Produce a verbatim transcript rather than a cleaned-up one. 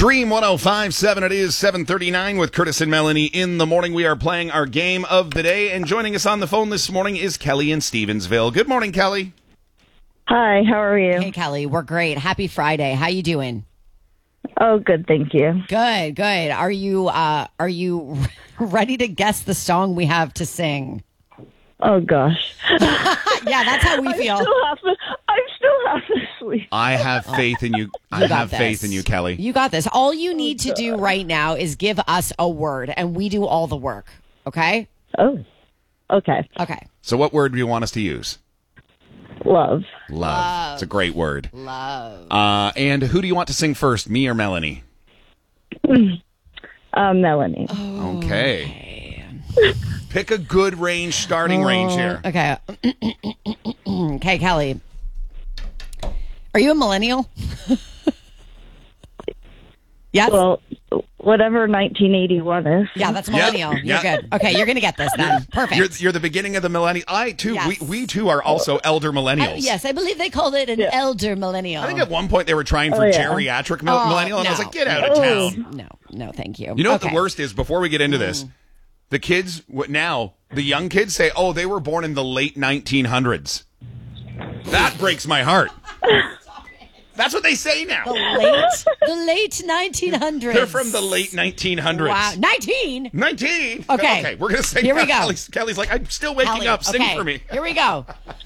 Dream one oh five point seven, it is seven thirty-nine with Curtis and Melanie in the morning. We are playing our game of the day, and joining us on the phone this morning is Kelly in Stevensville. Good morning, Kelly. Hi, how are you? Hey, Kelly, we're great. Happy Friday. How you doing? Oh, good, thank you. Good, good. Are you uh, are you ready to guess the song we have to sing? Oh, gosh. Yeah, that's how we feel. I'm still half, I'm still half asleep. I have faith in you. I You got have this. faith in you, Kelly. You got this. All you need to do right now is give us a word, and we do all the work. Okay? Oh, okay. Okay. So what word do you want us to use? Love. Love. Love. It's a great word. Love. Uh, and who do you want to sing first, me or Melanie? Uh, Melanie. Okay. Pick a good range, starting range here. Okay. Okay, Kelly. Are you a millennial? Yes? Well, whatever nineteen eighty-one is. Yeah, that's millennial. Yep. You're Yeah. good. Okay, you're going to get this then. Perfect. You're, you're the beginning of the millennial. I, too. Yes. We, we, too, are also elder millennials. Uh, yes, I believe they called it an Yeah. elder millennial. I think at one point they were trying for Oh, yeah. geriatric mil- Oh, millennial, and I was no. like, get out of Oh. town. No, no, thank you. You know what Okay. the worst is? Before we get into this, the kids what now, the young kids say, "Oh, they were born in the late nineteen hundreds." That breaks my heart. That's what they say now. The late, the late nineteen hundreds. They're from the late nineteen hundreds. Wow, nineteen. nineteen. Okay. Okay, we're gonna say Here we now. go. Kelly's, Kelly's like, I'm still waking Kelly, up. Sing okay, for me. Here we go.